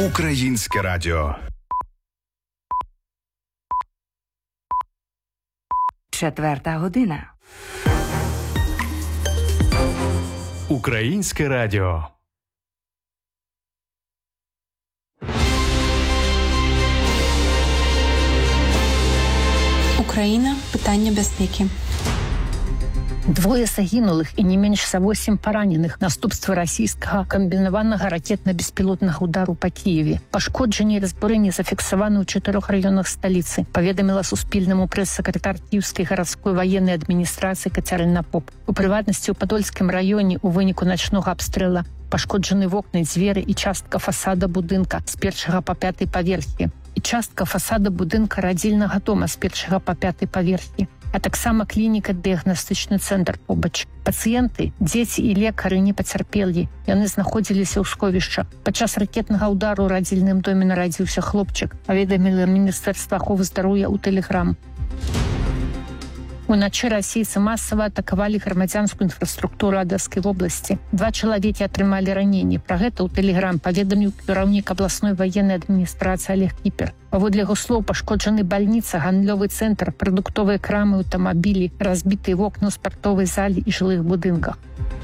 Українське радіо. 4 година. Українське радіо. Україна. Питання безпеки. Двое загінулых і не менш за 8 параненых наступства расійскага камбінаванага ракетна-беспілотнага удару па Кіеве. Пашкоджанні і разбурэнні зафіксаваны ў 4 раёнах сталіцы, паведаміла Суспільнаму прэс-сакратар Кіеўскай гарадской ваеннай адміністрацыі Кацярына Поп. У прыватнасці, у Падольскім раёне ў выніку начнога абстрэла пашкоджаны вокны, дзверы і частка фасада будынка з 1 па 5 паверхі і частка фасада будынка радзільнага дома з 1 па 5 паверхі, а таксама клініка-дыягнастычны цэнтр побач. Пацыенты, дзеці і лекары не пацярпелі. Яны знаходзіліся ў сховішча. Падчас ракетнага ўдару ў радзільным доме нарадзіўся хлопчык, паведаміла Міністэрства аховы здароўя ў Тэлеграм. Уначы расейцы масава атакавалі грамадзянскую інфраструктуру Адаскай вобласці. 2 чалавекі атрымалі раненні. Пра гэта ў Тэлеграм паведаміў кіраўнік абласной ваеннай адміністрацыі Олег Кіпер. Паводле яго слоў, пашкоджаны бальніца, гандлёвы цэнтр, прадуктовыя крамы, аўтамабілі, разбітыя вокны ў спартовай залі і жылых будынках.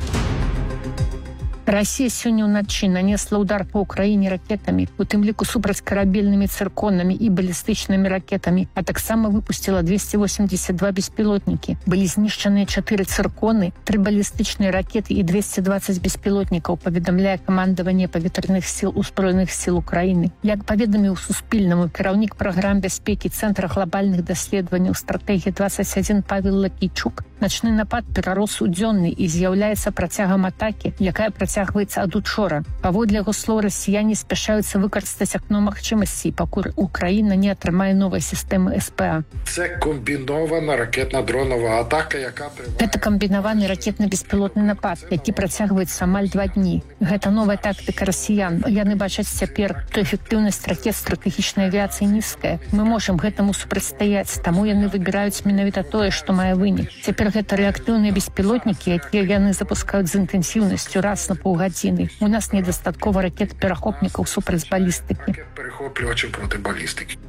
Расія сёння ўначы нанесла ўдар па ўкраіне ракетамі, у тым ліку супрацькарабельнымі цырконамі і балістычнымі ракетамі, а таксама выпусціла 282 беспілотнікі. Былі знішчаныя 4 цырконы, 3 балістычныя ракеты і 220 беспілотнікаў, паведамляе камандаванне паветраных сіл Узброеных сіл Украіны. Як паведаміў Суспільнаму кіраўнік праграм бяспекі Цэнтра глобальных даследаванняў стратэгіі 21 Павел Лакійчук, начны напад перарос у дзённы і з'яўляецца працягам атакі, якая працягваецца ад учора. Паводле яго слоў, расіяне спяшаюцца выкарыстаць акно магчымасцей, пакуль Украіна не атрымае новай сістэмы СПА. Це комбінована ракетна-дронова атака, яка триває... Гэта камбінаваны ракетна-беспілотны напад, які працягваецца амаль 2 дні. Гэта новая тактыка расіян. Яны бачаць цяпер, што эфектыўнасць ракет стратэгічнай авіяцыі нізкая. Мы можам гэтаму супрацьстаяць, таму яны выбіраюць менавіта тое, што мае вынік. Цяпер гэта рэактыўныя беспілотнікі, якія яны запускаюць з інтэнсіўнасцю раз на паўгадзіны. У нас недастаткова ракет-перахопнікаў супраць балістыкі. Перехоплювачів проти балістики.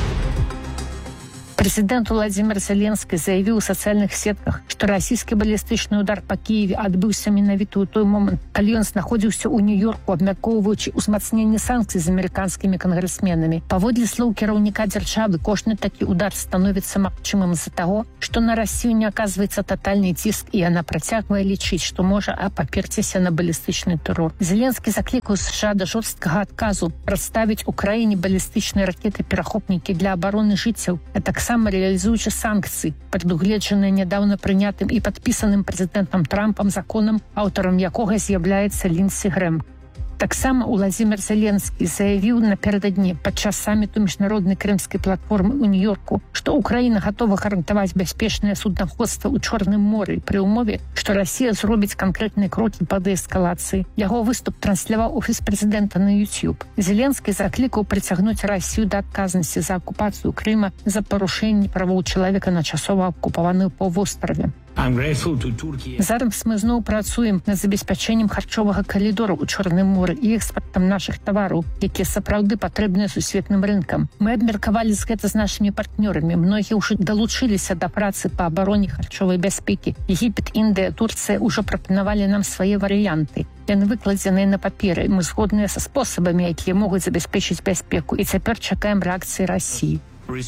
Прэзідэнт Владзімір Зеленскі заявіў у сацыяльных сетках, што расійскі балістычны ўдар па Кіеве адбыўся менавіта ў той момант, калі ён знаходзіўся ў Нью-Йорку, абмяркоўваючы ўзмацненне санкцый з амерыканскімі кангрэсменамі. Паводле слоў кіраўніка дзяржавы, кожны такі ўдар становіцца магчымым з-за таго, што на Расію не аказваецца татальны ціск, і яна працягвае лічыць, што можа паперціся на балістычны тэрор. Зеленскі заклікаў США да жорсткага адказу прадставіць Украіне балістычныя ракеты-перахопнікі для абароны жыццяў, а таксама реалізуючы санкцыі, прадугледжаныя нядаўна прынятым і падпісаным прэзідэнтам Трампам законам, аўтарам якога з'яўляецца Ліндсі Грэм. Таксама Владзімір Зеленскі заявіў напярэдадні падчас саміту міжнароднай крымскай платформы ў Нью-Йорку, што Украіна гатова гарантаваць бяспечнае суднаходства ў Чорным моры пры ўмове, што Расія зробіць канкрэтныя крокі па дээскалацыі. Яго выступ трансляваў офіс прэзідэнта на YouTube. Зеленскі заклікаў прыцягнуць Расію да адказнасці за акупацыю Крыма, за парушэнні правоў чалавека на часова акупаваным паўвостраве. Зараз мы зноў працуем над забеспячэннем харчовага калідора ў Чорным моры і экспартам нашых тавараў, якія сапраўды патрэбныя сусветным рынкам. Мы абмеркавалі гэта з нашымі партнёрамі. Многія ўжо далучыліся да працы па абароне харчовай бяспекі. Егіпет, Індыя, Турцыя ўжо прапанавалі нам свае варыянты. Яны выкладзеныя на паперы. Мы згодныя са спосабамі, якія могуць забяспечыць бяспеку. І цяпер чакаем рэакцыі Расіі.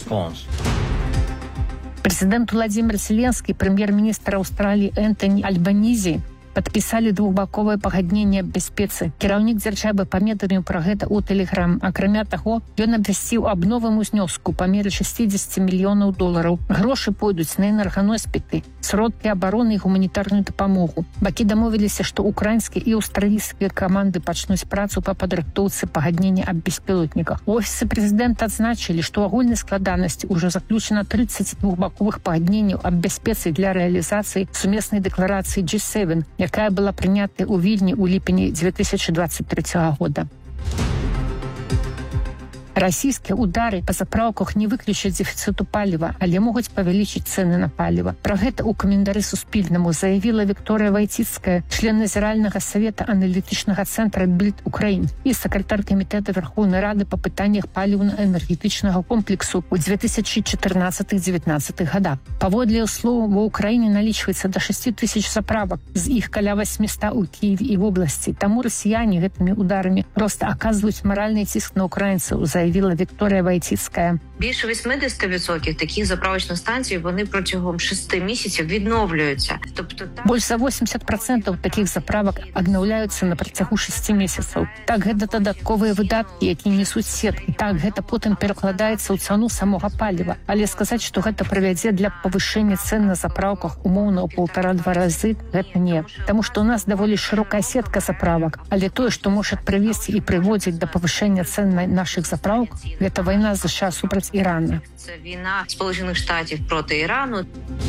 Прэзідэнт Владзімір Зеленскі, прэм'ер-міністр Аўстраліі Энтані Альбанізі падпісалі двухбаковае пагадненне аб бяспецы. Кіраўнік дзяржавы паведаміў пра гэта ў Тэлеграм. Акрамя таго, ён абвясціў аб новым узнёску па меры $60 мільёнаў. Грошы пойдуць на энерганосьбіты, сродкі абароны і гуманітарную дапамогу. Бакі дамовіліся, што украінскія і аўстралійскія каманды пачнуць працу па падрыхтоўцы пагаднення аб беспілотніках. У офісе прэзідэнта адзначылі, што ў агульнай складанасці ўжо заключана 30 двухбаковых пагадненняў аб бяспецы для рэалізацыі сумеснай дэкларацыі G7, якая была прынятая ў Вільні ў ліпені 2023 года. Расійскія удары па заправках не выключаць дэфіцыту паліва, але могуць павялічыць цэны на паліва. Пра гэта ў каментары Суспільнаму заявіла Вікторыя Вайціцкая, член Назіральнага савета аналітычнага цэнтра Більд Украін і сакратар камітэта Верховнай Рады па пытаннях паліўна-энергетычнага комплексу ў 2014-19 годах. Паводле слоў, ва Ўкраіне налічваецца да 6 тысяч заправак, з іх каля 800 у Киеве і в области. Таму расіяне гэтымі ударамі просто аказваюць маральны ціск на украінцаў, заявила Вікторія Вайціцкая. Більше 80% таких заправочних станцій, вони протягом 6 місяців відновлюються. Тобто больш за 80% таких заправак аднаўляюцца на працягу 6 месяцаў. Так, гэта дадатковыя выдаткі, якія несуць сеткі. Так, гэта потым перакладаецца ў цану самога паліва. Але сказаць, што гэта прывядзе для павышэння цен на заправках умоўна ў 1,5-2 разы, гэта не. Таму што ў нас даволі шырокая сетка заправак, але тое, што можа прывесці і прыводзіць да павышэння цен на нашых заправках, гэта вайна США супраць Ірана. Це війна Сполучених Штатів проти Ірану.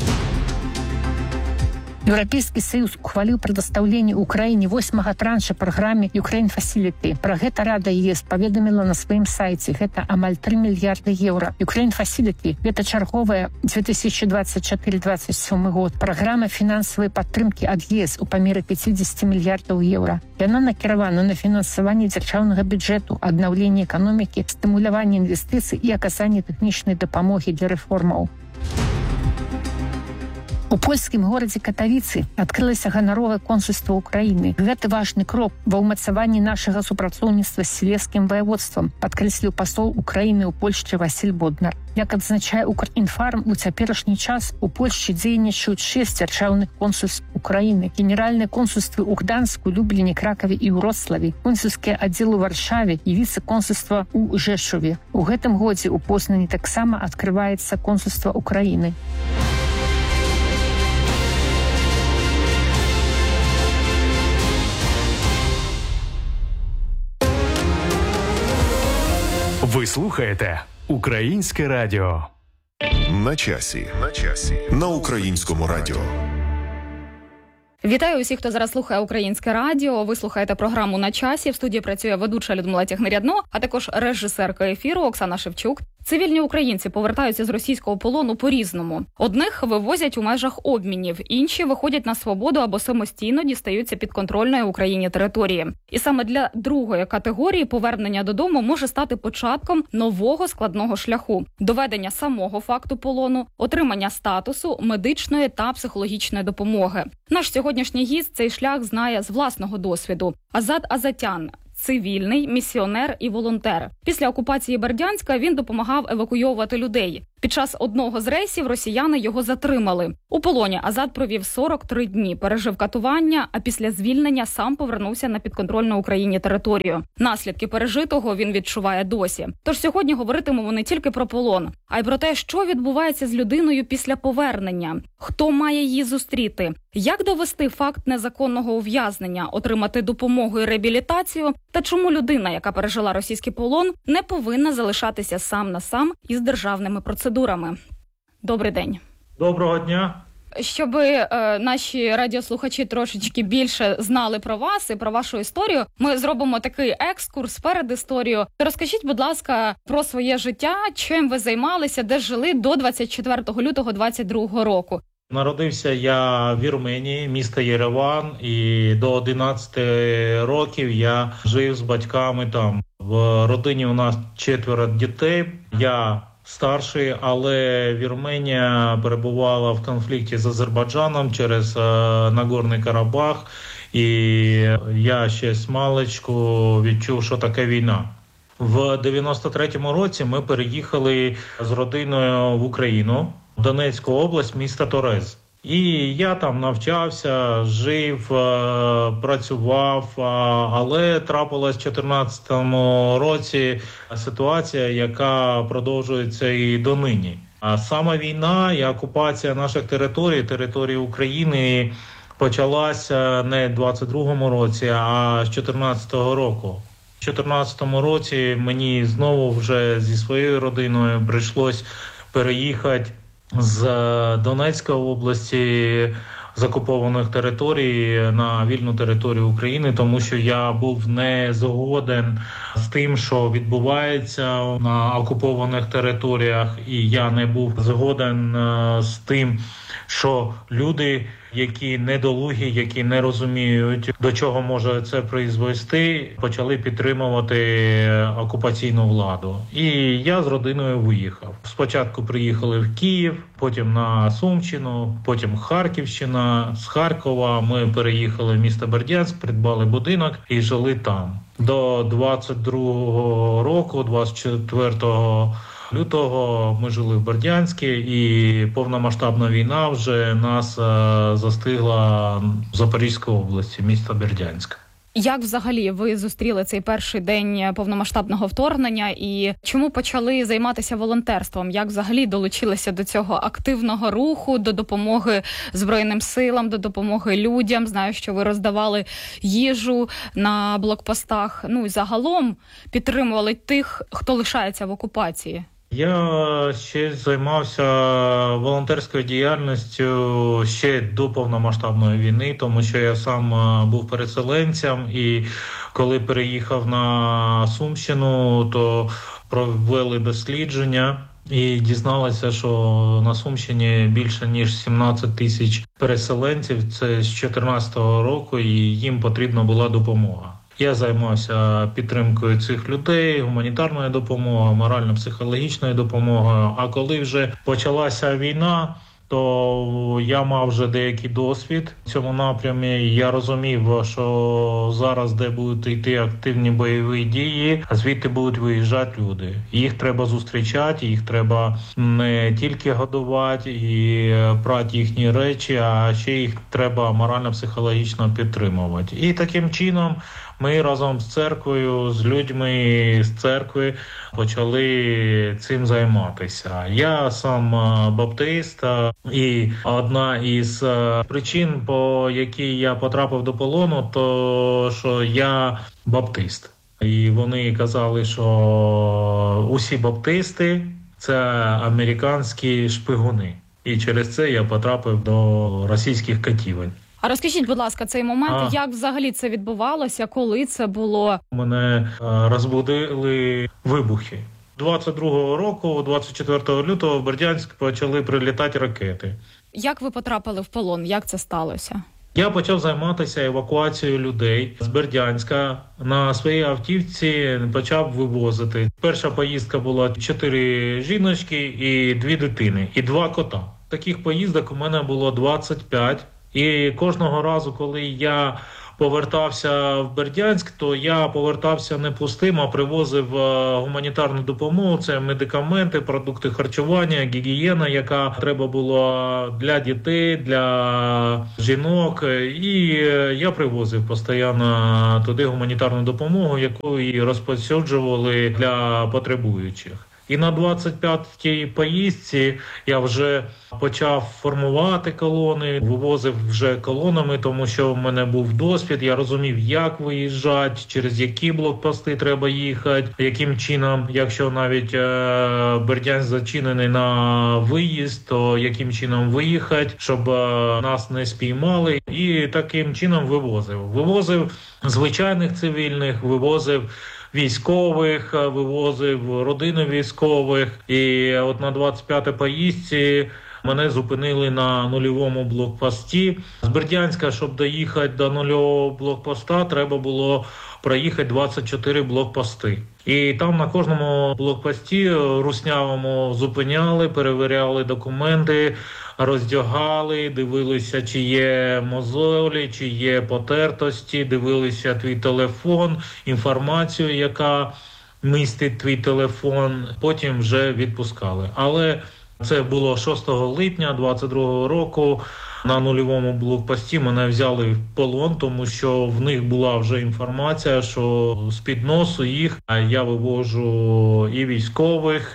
Еўрапейскі саюз ухваліў прадастаўленне Украіне 8-га транша праграме Ukraine Facility. Пра гэта Рада ЕС паведаміла на сваім сайце. Гэта амаль 3 мільярды еўра. Ukraine Facility – гэта чарговая 2024-2027 год праграма фінансавай падтрымкі ад ЕС у памеры 50 мільярдаў еўра. Яна накіравана на фінансаванне дзяржаўнага бюджэту, аднаўленне эканомікі, стымуляванне інвестыцый і аказанне тэхнічнай дапамогі для рэформаў. У польскім горадзе Катавіцы адкрылася ганаровае консульства Украіны. Гэты важны крок ва ўмацаванні нашага супрацоўніцтва з сілезскім ваяводствам, падкрэсліў пасол Украіны ў Польшчы Васіль Боднар. Як адзначае Укрінфарм, у цяперашні час у Польшчы дзейнічаюць 6 дзяржаўных консульств Украіны, генеральныя консульствы ў Гданьску, Любліні, Кракаве і Вроцлаве, консульскія аддзелы ў Варшаве і віцэ-консульства ў Жэшуве. У гэтым годзе ў Познані таксама адкрываецца консульства Украіны. Ви слухаєте Українське радіо. На часі. На Українському радіо. Вітаю усіх, хто зараз слухає Українське радіо. Ви слухаєте програму «На часі». В студії працює ведуча Людмила Тягнерядно, а також режисерка ефіру Оксана Шевчук. Цивільні українці повертаються з російського полону по-різному. Одних вивозять у межах обмінів, інші виходять на свободу або самостійно дістаються підконтрольної Україні території. І саме для другої категорії повернення додому може стати початком нового складного шляху – доведення самого факту полону, отримання статусу, медичної та психологічної допомоги. Наш сьогоднішній гість цей шлях знає з власного досвіду. Азат Азатян – цивільний, місіонер і волонтер. Після окупації Бердянська він допомагав евакуйовувати людей. Під час одного з рейсів росіяни його затримали. У полоні Азат провів 43 дні, пережив катування, а після звільнення сам повернувся на підконтрольну Україні територію. Наслідки пережитого він відчуває досі. Тож сьогодні говоритимемо не тільки про полон, а й про те, що відбувається з людиною після повернення, хто має її зустріти, як довести факт незаконного ув'язнення, отримати допомогу і реабілітацію, та чому людина, яка пережила російський полон, не повинна залишатися сам на сам із державними процедурами. Добрий день. Доброго дня. Щоб наші радіослухачі трошечки більше знали про вас і про вашу історію, ми зробимо такий екскурс перед історією. Розкажіть, будь ласка, про своє життя, чим ви займалися, де жили до 24 лютого 2022 року. Народився я в Вірменії, місто Єреван, і до 11 років я жив з батьками там. В родині у нас 4 дітей, я старший, але Вірменія перебувала в конфлікті з Азербайджаном через Нагорний Карабах, і я ще з маличку відчув, що таке війна. В 93-му році ми переїхали з родиною в Україну, в Донецьку область, місто Торез. І я там навчався, жив, працював, але трапилась в 2014 році ситуація, яка продовжується і донині. А саме війна і окупація наших територій України почалася не в 22-му році, а з 2014 року. В 2014 році мені знову вже зі своєю родиною прийшлось переїхати з Донецької області, з окупованих територій на вільну територію України, тому що я був не згоден з тим, що відбувається на окупованих територіях, і я не був згоден з тим, що люди, які недолугі, які не розуміють, до чого може це призвести, почали підтримувати окупаційну владу. І я з родиною виїхав. Спочатку приїхали в Київ, потім на Сумщину, потім Харківщина. З Харкова ми переїхали в місто Бердянськ, придбали будинок і жили там. До 22-го року, 24 лютого ми жили в Бердянську, і повномасштабна війна вже нас застигла в Запорізькій області, місто Бердянськ. Як взагалі ви зустріли цей перший день повномасштабного вторгнення і чому почали займатися волонтерством? Як взагалі долучилися до цього активного руху, до допомоги Збройним силам, до допомоги людям? Знаю, що ви роздавали їжу на блокпостах. Ну і загалом підтримували тих, хто лишається в окупації. Я ще займався волонтерською діяльністю ще до повномасштабної війни, тому що я сам був переселенцем, і коли переїхав на Сумщину, то провели дослідження і дізналися, що на Сумщині більше ніж 17 тисяч переселенців, це з 2014 року, і їм потрібна була допомога. Я займався підтримкою цих людей, гуманітарною допомогою, морально-психологічною допомогою. А коли вже почалася війна, то я мав вже деякий досвід в цьому напрямі. Я розумів, що зараз, де будуть йти активні бойові дії, звідти будуть виїжджати люди. Їх треба зустрічати, їх треба не тільки годувати і брати їхні речі, а ще їх треба морально-психологічно підтримувати. І таким чином ми разом з церквою, з людьми з церкви почали цим займатися. Я сам баптист, і одна із причин, по якій я потрапив до полону, то що я баптист. І вони казали, що усі баптисти – це американські шпигуни. І через це я потрапив до російських катівень. А розкажіть, будь ласка, цей момент, як взагалі це відбувалося, коли це було? Мене розбудили вибухи. 22-го року, 24 лютого, в Бердянськ почали прилітати ракети. Як ви потрапили в полон? Як це сталося? Я почав займатися евакуацією людей з Бердянська. На своїй автівці почав вивозити. Перша поїздка була 4 жіночки і 2 дитини, і 2 кота. Таких поїздок у мене було 25. І кожного разу, коли я повертався в Бердянськ, то я повертався не пустим, а привозив гуманітарну допомогу. Це медикаменти, продукти харчування, гігієна, яка треба була для дітей, для жінок. І я привозив постійно туди гуманітарну допомогу, яку і розповсюджували для потребуючих. І на 25-й поїздці я вже почав формувати колони, вивозив вже колонами, тому що в мене був досвід, я розумів, як виїжджати, через які блокпости треба їхати, яким чином, якщо навіть Бердянськ зачинений на виїзд, то яким чином виїхати, щоб нас не спіймали. І таким чином вивозив. Вивозив звичайних цивільних, вивозив військових, вивозив родини військових. І от на 25-й поїздці мене зупинили на нульовому блокпості. З Бердянська, щоб доїхати до нульового блокпоста, треба було проїхати 24 блокпости. І там на кожному блокпості руснявому зупиняли, перевіряли документи, роздягали, дивилися, чи є мозолі, чи є потертості, дивилися твій телефон, інформацію, яка містить твій телефон, потім вже відпускали. Але це було 6 липня 22 року. На нульовому блокпості мене взяли в полон, тому що в них була вже інформація, що з-під носу їх я вивожу і військових,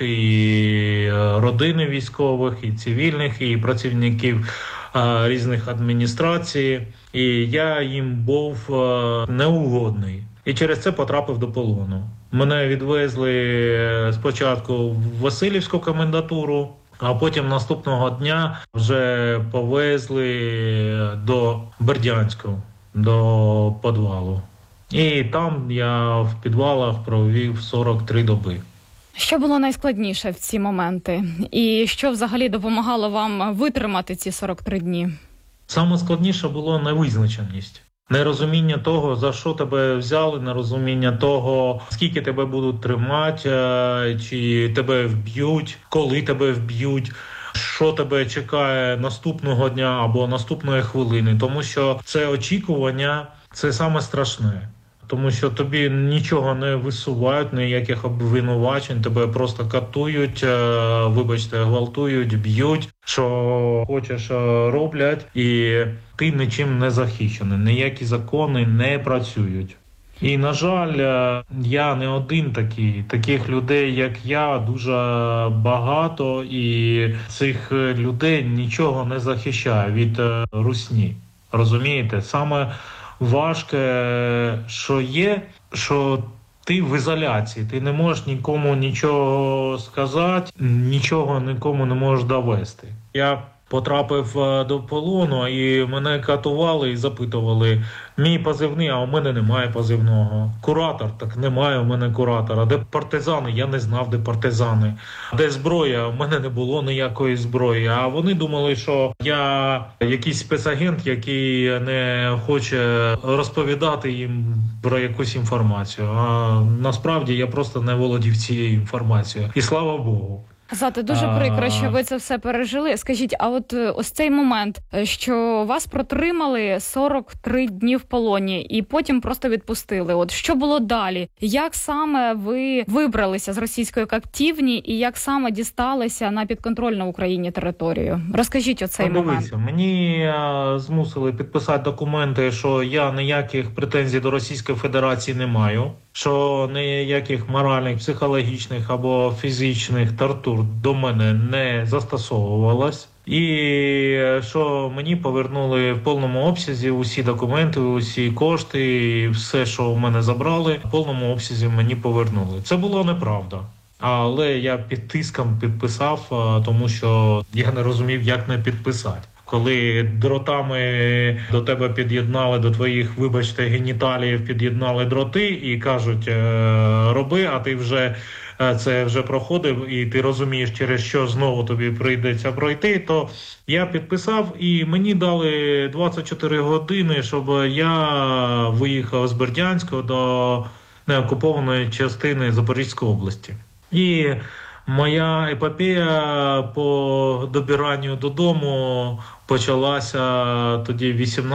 і родини військових, і цивільних, і працівників різних адміністрацій. І я їм був неугодний. І через це потрапив до полону. Мене відвезли спочатку в Василівську комендатуру, А потім наступного дня вже повезли до Бердянську, до підвалу. І там я в підвалах провів 43 доби. Що було найскладніше в ці моменти? І що взагалі допомагало вам витримати ці 43 дні? Саме складніше було невизначеність. Нерозуміння того, за що тебе взяли, нерозуміння того, скільки тебе будуть тримати, чи тебе вб'ють, коли тебе вб'ють, що тебе чекає наступного дня або наступної хвилини. Тому що це очікування, це саме страшне. Тому що тобі нічого не висувають, ніяких обвинувачень, тебе просто катують, вибачте, гвалтують, б'ють, що хочеш роблять, і ти нічим не захищений, ніякі закони не працюють. І, на жаль, я не один такий. Таких людей, як я, дуже багато, і цих людей нічого не захищає від русні. Розумієте? Саме важке, що є, що ти в ізоляції, ти не можеш нікому нічого сказати, нічого нікому не можеш довести. Я потрапив до полону, і мене катували і запитували, мій позивний, а у мене немає позивного. Куратор, так немає у мене куратора. Де партизани? Я не знав, де партизани. Де зброя? У мене не було ніякої зброї. А вони думали, що я якийсь спецагент, який не хоче розповідати їм про якусь інформацію. А насправді я просто не володів цією інформацією. І слава Богу. Зате, дуже прикро, що ви це все пережили. Скажіть, а от ось цей момент, що вас протримали 43 дні в полоні і потім просто відпустили. От що було далі? Як саме ви вибралися з російської катівні і як саме дісталися на підконтрольну Україні територію? Розкажіть оцей момент. Мені змусили підписати документи, що я ніяких претензій до Російської Федерації не маю, що ніяких моральних, психологічних або фізичних тортур до мене не застосовувалось. І що мені повернули в повному обсязі усі документи, усі кошти, і все, що у мене забрали, в повному обсязі мені повернули. Це було неправда. Але я під тиском підписав, тому що я не розумів, як не підписати. Коли дротами до тебе під'єднали, до твоїх, вибачте, геніталіїв під'єднали дроти і кажуть, роби, а ти вже це вже проходив і ти розумієш, через що знову тобі прийдеться пройти, то я підписав і мені дали 24 години, щоб я виїхав з Бердянського до неокупованої частини Запорізької області. І моя епопея по добиранню додому почалася тоді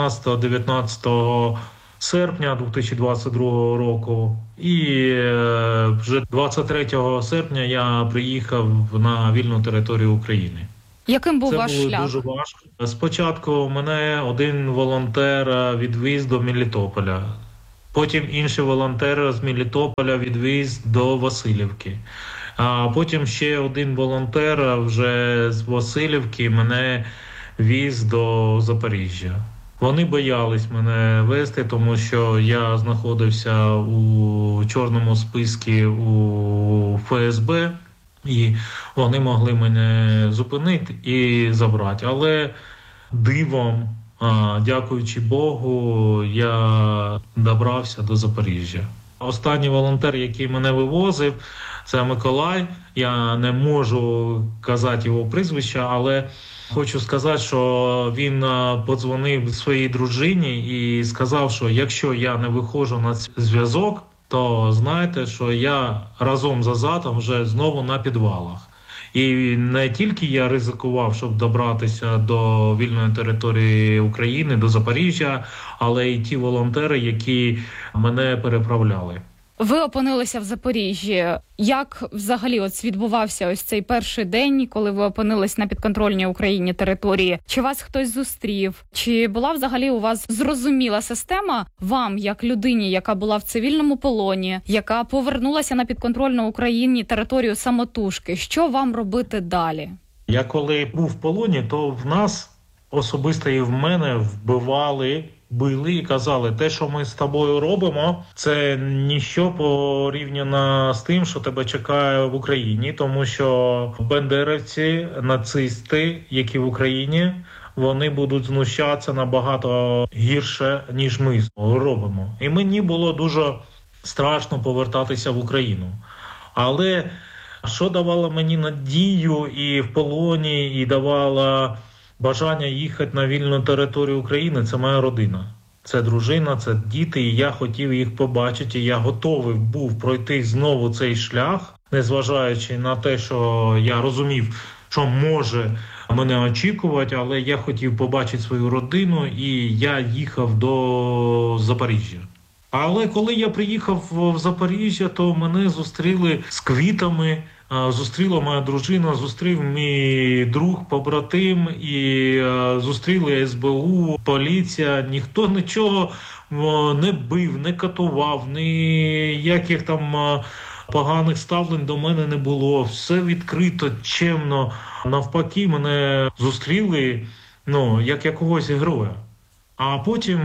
18-19 серпня 2022 року. І вже 23 серпня я приїхав на вільну територію України. Яким був ваш шлях? Це було дуже важко. Спочатку мене один волонтер відвіз до Мелітополя. Потім інший волонтер з Мелітополя відвіз до Василівки. А потім ще один волонтер вже з Василівки мене віз до Запоріжжя. Вони боялись мене везти, тому що я знаходився у чорному списку у ФСБ, і вони могли мене зупинити і забрати. Але дивом, дякуючи Богу, я добрався до Запоріжжя. Останній волонтер, який мене вивозив, це Миколай. Я не можу казати його прізвище, але хочу сказати, що він подзвонив своїй дружині і сказав, що якщо я не виходжу на зв'язок, то знайте, що я разом з Азатом вже знову на підвалах. І не тільки я ризикував, щоб добратися до вільної території України, до Запоріжжя, але й ті волонтери, які мене переправляли. Ви опинилися в Запоріжжі. Як взагалі відбувався ось цей перший день, коли ви опинились на підконтрольній Україні території? Чи вас хтось зустрів? Чи була взагалі у вас зрозуміла система вам, як людині, яка була в цивільному полоні, яка повернулася на підконтрольну Україні територію самотужки? Що вам робити далі? Я коли був в полоні, то в нас особисто і в мене вбивали били і казали, те, що ми з тобою робимо, це ніщо порівняно з тим, що тебе чекає в Україні, тому що бендерівці, нацисти, які в Україні, вони будуть знущатися набагато гірше, ніж ми робимо. І мені було дуже страшно повертатися в Україну. Але що давало мені надію і в полоні, і давало бажання їхати на вільну територію України, це моя родина. Це дружина, це діти, і я хотів їх побачити, і я готовий був пройти знову цей шлях, незважаючи на те, що я розумів, що може мене очікувати, але я хотів побачити свою родину, і я їхав до Запоріжжя. Але коли я приїхав в Запоріжжя, то мене зустріли з квітами, зустріла моя дружина, зустрів мій друг, побратим, і зустріли СБУ, поліція. Ніхто нічого не бив, не катував, ніяких там поганих ставлень до мене не було. Все відкрито, чемно. Навпаки, мене зустріли, як якогось героя. А потім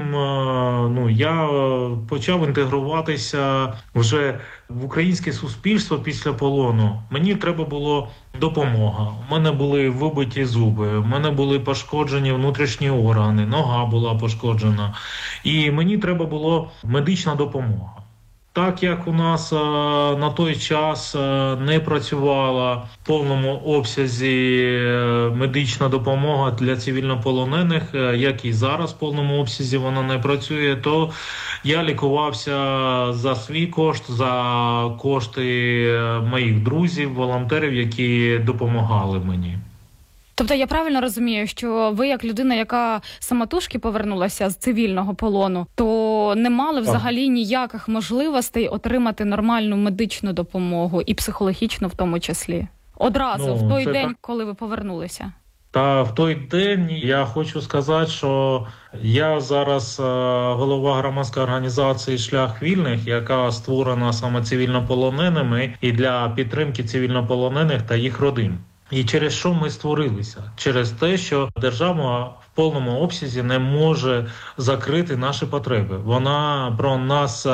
я почав інтегруватися вже в українське суспільство після полону. Мені треба була допомога. У мене були вибиті зуби, у мене були пошкоджені внутрішні органи, нога була пошкоджена. І мені треба була медична допомога. Так як у нас на той час не працювала в повному обсязі медична допомога для цивільнополонених, як і зараз в повному обсязі вона не працює, то я лікувався за свій кошт, за кошти моїх друзів, волонтерів, які допомагали мені. Тобто я правильно розумію, що ви як людина, яка самотужки повернулася з цивільного полону, то не мали взагалі ніяких можливостей отримати нормальну медичну допомогу і психологічну в тому числі? Одразу, в той день, коли ви повернулися? Та в той день я хочу сказати, що я зараз голова громадської організації «Шлях вільних», яка створена саме цивільнополоненими і для підтримки цивільнополонених та їх родин. І через що ми створилися? Через те, що держава в повному обсязі не може закрити наші потреби. Вона про нас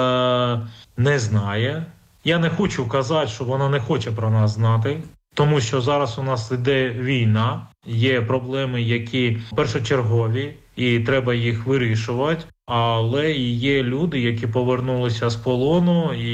не знає. Я не хочу казати, що вона не хоче про нас знати, тому що зараз у нас йде війна, є проблеми, які першочергові, і треба їх вирішувати. Але і є люди, які повернулися з полону, і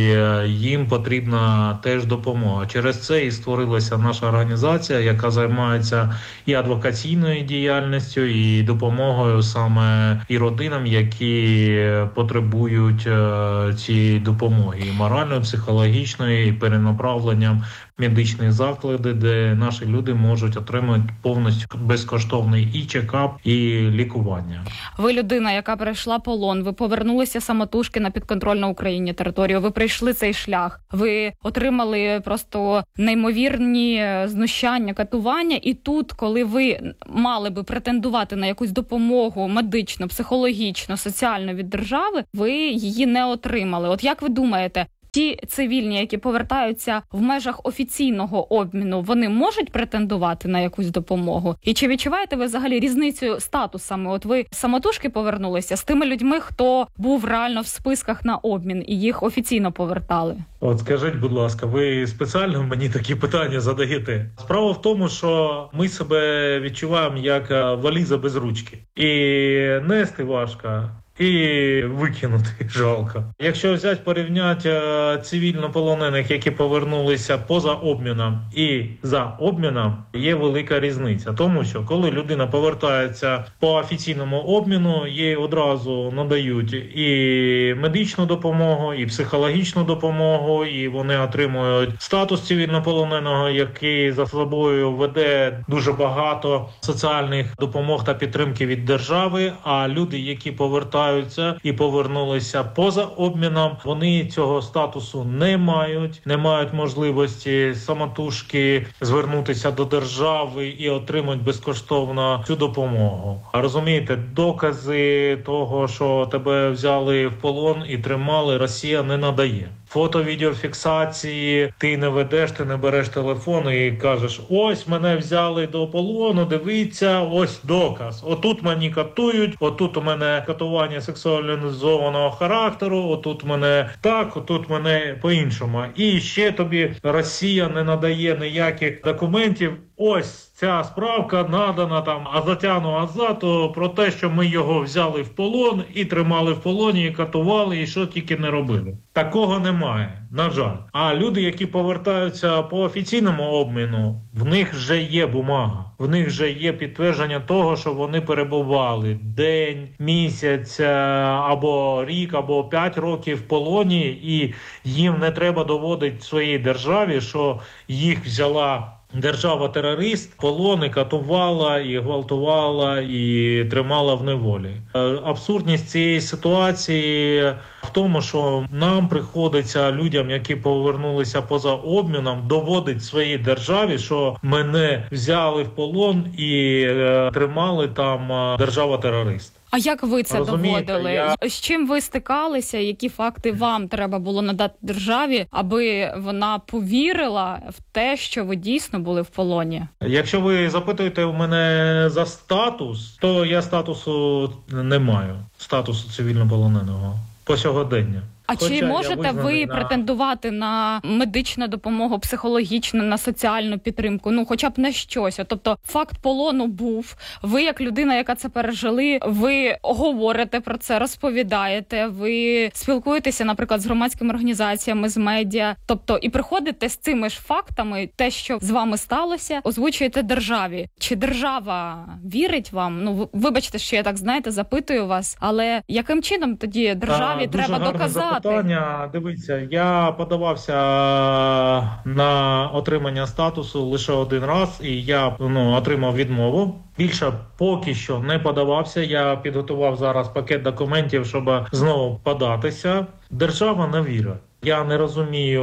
їм потрібна теж допомога. Через це і створилася наша організація, яка займається і адвокаційною діяльністю, і допомогою саме і родинам, які потребують цієї допомоги. І моральної, психологічної, і перенаправленням медичних закладів, де наші люди можуть отримати повністю безкоштовний і чекап, і лікування. Ви людина, яка перейшла полон, ви повернулися самотужки на підконтрольну Україні територію, ви пройшли цей шлях, ви отримали просто неймовірні знущання, катування, і тут, коли ви мали би претендувати на якусь допомогу медичну, психологічну, соціальну від держави, ви її не отримали. От як ви думаєте, ті цивільні, які повертаються в межах офіційного обміну, вони можуть претендувати на якусь допомогу? І чи відчуваєте ви взагалі різницю статусами? От ви самотужки повернулися з тими людьми, хто був реально в списках на обмін і їх офіційно повертали? От скажіть, будь ласка, ви спеціально мені такі питання задаєте? Справа в тому, що ми себе відчуваємо як валіза без ручки. І нести важко, і викинути жалко. Якщо взяти порівняти цивільнополонених, які повернулися поза обміном і за обміном, є велика різниця. Тому що коли людина повертається по офіційному обміну, їй одразу надають і медичну допомогу, і психологічну допомогу, і вони отримують статус цивільнополоненого, який за собою веде дуже багато соціальних допомог та підтримки від держави. А люди, які повертаються і повернулися поза обміном, вони цього статусу не мають можливості самотужки звернутися до держави і отримати безкоштовно цю допомогу. Розумієте, докази того, що тебе взяли в полон і тримали, Росія не надає. фото-відеофіксації, ти не ведеш, ти не береш телефон і кажеш, ось мене взяли до полону, дивіться, ось доказ. Отут мені катують, отут у мене катування сексуалізованого характеру, отут мене так, отут мене по-іншому. І ще тобі Росія не надає ніяких документів. Ось ця справка надана там Азатяну Азату про те, що ми його взяли в полон і тримали в полоні, і катували, і що тільки не робили. Такого немає, на жаль. А люди, які повертаються по офіційному обміну, в них вже є бумага. В них вже є підтвердження того, що вони перебували день, місяць, або рік, або 5 років в полоні, і їм не треба доводити своїй державі, що їх взяла держава-терорист, полони катувала, і гвалтувала, і тримала в неволі. Абсурдність цієї ситуації в тому, що нам приходиться, людям, які повернулися поза обміном, доводить своїй державі, що мене взяли в полон і тримали там держава-терорист. А як ви це доводили? Я... З чим ви стикалися? Які факти вам треба було надати державі, аби вона повірила в те, що ви дійсно були в полоні? Якщо ви запитуєте у мене за статус, то я статусу не маю. Статусу цивільнополоненого по сьогодення. А чи можете ви претендувати на медичну допомогу, психологічну, на соціальну підтримку? Ну, хоча б на щось. Тобто, факт полону був. Ви, як людина, яка це пережили, ви говорите про це, розповідаєте, ви спілкуєтеся, наприклад, з громадськими організаціями, з медіа. Тобто, і приходите з цими ж фактами, те, що з вами сталося, озвучуєте державі. Чи держава вірить вам? Ну, вибачте, що я так, знаєте, запитую вас, але яким чином тоді державі треба доказати? Питання, дивіться, я подавався на отримання статусу лише один раз, і я отримав відмову. Більше поки що не подавався, я підготував зараз пакет документів, щоб знову податися. Держава не вірить. Я не розумію,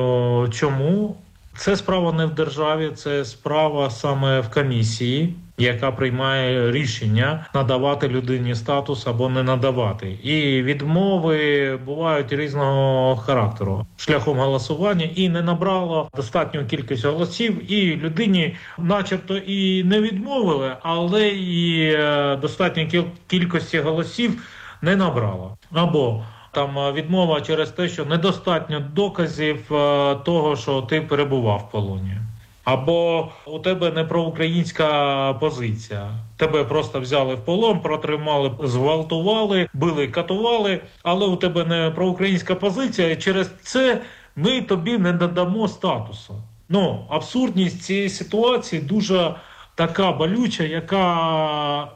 чому. Це справа не в державі, це справа саме в комісії, яка приймає рішення надавати людині статус або не надавати. І відмови бувають різного характеру шляхом голосування, і не набрало достатню кількість голосів, і людині начебто і не відмовили, але і достатньої кількості голосів не набрало. Або там відмова через те, що недостатньо доказів того, що ти перебував в полоні. Або у тебе не проукраїнська позиція. Тебе просто взяли в полон, протримали, зґвалтували, били, катували, але у тебе не проукраїнська позиція, і через це ми тобі не надамо статусу. Абсурдність цієї ситуації дуже така болюча, яка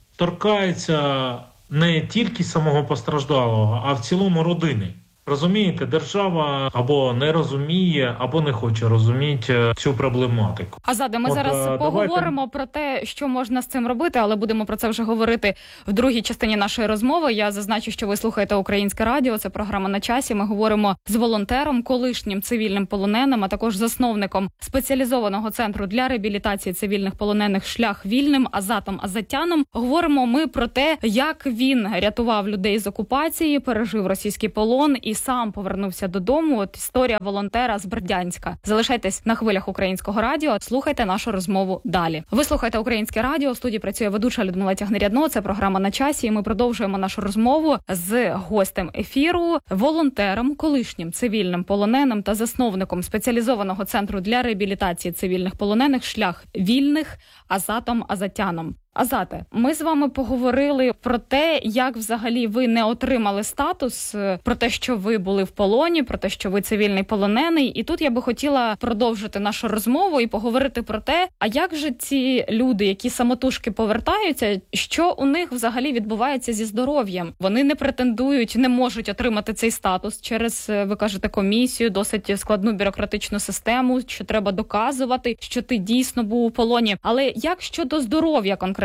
торкається не тільки самого постраждалого, а в цілому родини. Розумієте, держава або не розуміє, або не хоче розуміти цю проблематику. Азаде, ми зараз поговоримо про те, що можна з цим робити, але будемо про це вже говорити в другій частині нашої розмови. Я зазначу, що ви слухаєте Українське радіо, це програма «На часі». Ми говоримо з волонтером, колишнім цивільним полоненим, а також засновником спеціалізованого центру для реабілітації цивільних полонених «Шлях вільним» Азатом Азатяном. Говоримо ми про те, як він рятував людей з окупації, пережив російський полон і сам повернувся додому. От історія волонтера з Бердянська. Залишайтесь на хвилях Українського радіо, слухайте нашу розмову далі. Ви слухаєте Українське радіо, в студії працює ведуча Людмила Тягнерядно, це програма «На часі», і ми продовжуємо нашу розмову з гостем ефіру, волонтером, колишнім цивільним полоненим та засновником спеціалізованого центру для реабілітації цивільних полонених «Шлях вільних» Азатом Азатяном. Азате, ми з вами поговорили про те, як взагалі ви не отримали статус, про те, що ви були в полоні, про те, що ви цивільний полонений. І тут я би хотіла продовжити нашу розмову і поговорити про те, а як же ці люди, які самотужки повертаються, що у них взагалі відбувається зі здоров'ям? Вони не претендують, не можуть отримати цей статус через, ви кажете, комісію, досить складну бюрократичну систему, що треба доказувати, що ти дійсно був у полоні. Але як щодо здоров'я конкретно?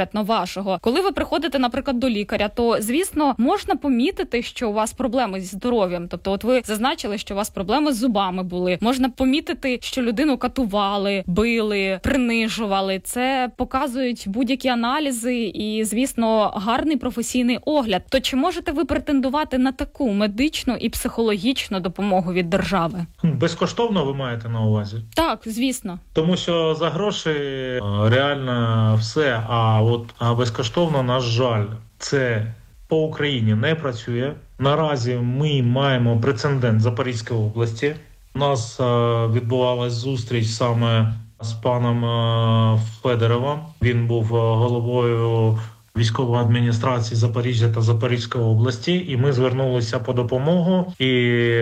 конкретно вашого. Коли ви приходите, наприклад, до лікаря, то, звісно, можна помітити, що у вас проблеми зі здоров'ям. Тобто, от ви зазначили, що у вас проблеми з зубами були. Можна помітити, що людину катували, били, принижували. Це показують будь-які аналізи і, звісно, гарний професійний огляд. То чи можете ви претендувати на таку медичну і психологічну допомогу від держави? Безкоштовно ви маєте на увазі? Так, звісно. Тому що за гроші реально все, а безкоштовно, на жаль, це по Україні не працює. Наразі ми маємо прецедент в Запорізькій області. У нас відбувалась зустріч саме з паном Федоровим. Він був головою військової адміністрації Запоріжжя та Запорізької області, і ми звернулися по допомогу. І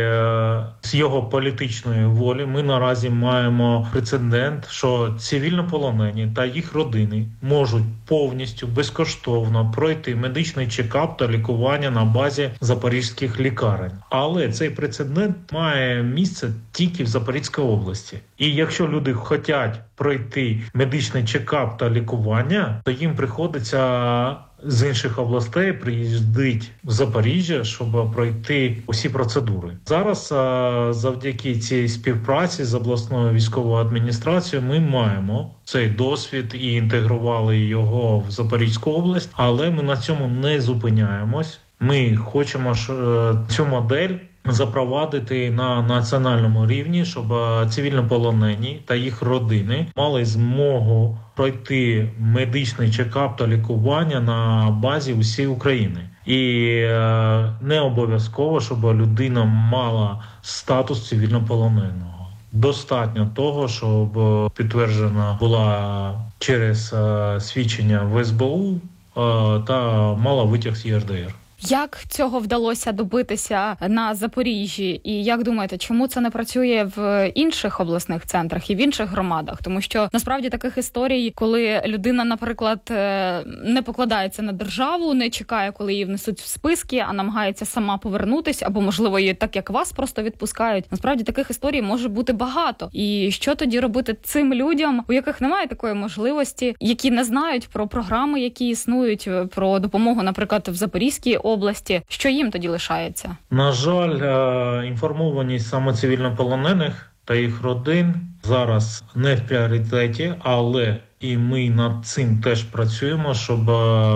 з його політичної волі ми наразі маємо прецедент, що цивільнополонені та їх родини можуть повністю безкоштовно пройти медичний чекап та лікування на базі запорізьких лікарень. Але цей прецедент має місце тільки в Запорізькій області. І якщо люди хочуть пройти медичний чекап та лікування, то їм приходиться з інших областей приїздити в Запоріжжя, щоб пройти усі процедури. Зараз завдяки цій співпраці з обласною військовою адміністрацією ми маємо цей досвід і інтегрували його в Запорізьку область, але ми на цьому не зупиняємось. Ми хочемо цю модель запровадити на національному рівні, щоб цивільнополонені та їх родини мали змогу пройти медичний чекап та лікування на базі усієї України. І не обов'язково, щоб людина мала статус цивільнополоненого. Достатньо того, щоб підтверджена була через свідчення в СБУ та мала витяг з ЄРДР. Як цього вдалося добитися на Запоріжжі? І як думаєте, чому це не працює в інших обласних центрах і в інших громадах? Тому що насправді таких історій, коли людина, наприклад, не покладається на державу, не чекає, коли її внесуть в списки, а намагається сама повернутися, або, можливо, її так, як вас, просто відпускають. Насправді таких історій може бути багато. І що тоді робити цим людям, у яких немає такої можливості, які не знають про програми, які існують, про допомогу, наприклад, в Запорізькій області? Що їм тоді лишається? На жаль, інформованість саме цивільнополонених та їх родин зараз не в пріоритеті, але і ми над цим теж працюємо, щоб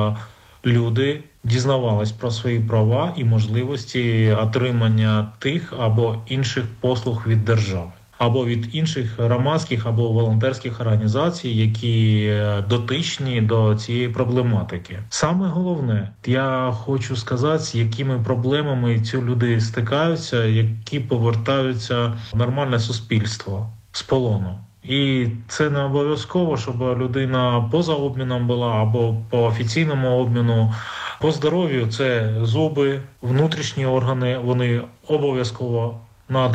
люди дізнавались про свої права і можливості отримання тих або інших послуг від держави, або від інших громадських або волонтерських організацій, які дотичні до цієї проблематики. Саме головне, я хочу сказати, з якими проблемами ці люди стикаються, які повертаються в нормальне суспільство з полону. І це не обов'язково, щоб людина поза обміном була або по офіційному обміну. По здоров'ю це зуби, внутрішні органи, вони обов'язково на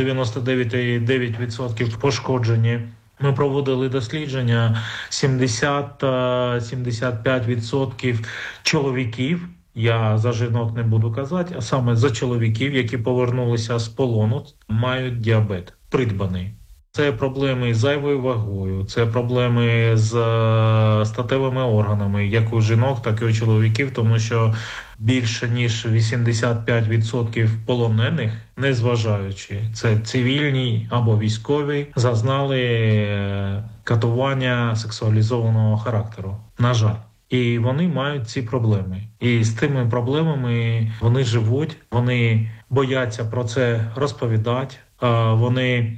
99,9% пошкоджені. Ми проводили дослідження, 70-75% чоловіків, я за жінок не буду казати, а саме за чоловіків, які повернулися з полону, мають діабет придбаний. Це проблеми з зайвою вагою, це проблеми з статевими органами, як у жінок, так і у чоловіків, тому що більше ніж 85% полонених, незважаючи, це цивільні або військові, зазнали катування сексуалізованого характеру, на жаль. І вони мають ці проблеми. І з тими проблемами вони живуть, вони бояться про це розповідати, вони